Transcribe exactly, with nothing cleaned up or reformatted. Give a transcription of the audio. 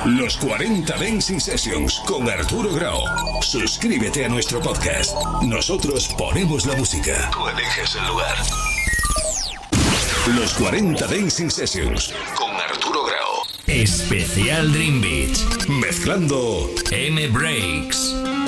Los cuarenta Dancing Sessions con Arturo Grau. Suscríbete a nuestro podcast. Nosotros ponemos la música. Tú eliges el lugar. Los cuarenta Dancing Sessions con Arturo Grau. Especial Dream Beach. Mezclando M Breaks.